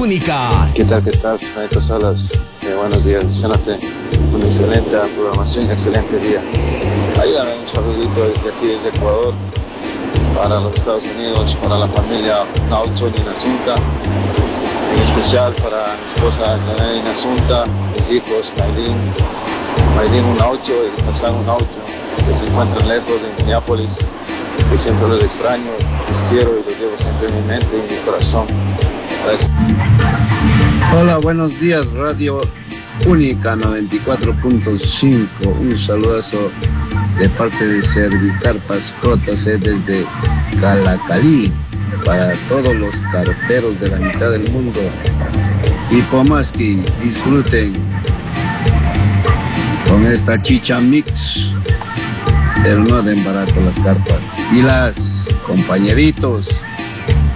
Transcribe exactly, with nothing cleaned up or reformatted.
Única. ¿Qué tal, qué tal, Fernando Salas? Eh, buenos días, deseándote una excelente programación, excelente día. Ayúdame un saludito desde aquí, desde Ecuador, para los Estados Unidos, para la familia Naucho y Nasunta, en especial para mi esposa Janay Nasunta, mis hijos Maylin, Maylin Naucho y Hassan Naucho, que se encuentran lejos de Minneapolis, que siempre los extraño, los quiero y los llevo siempre en mi mente y en mi corazón. Gracias. Hola, buenos días, Radio Única noventa y cuatro punto cinco. Un saludazo de parte de Servicarpas J C desde Calacalí para todos los carteros de la mitad del mundo. Y Pomaski, disfruten con esta chicha mix, pero no den barato las carpas. Y las compañeritos.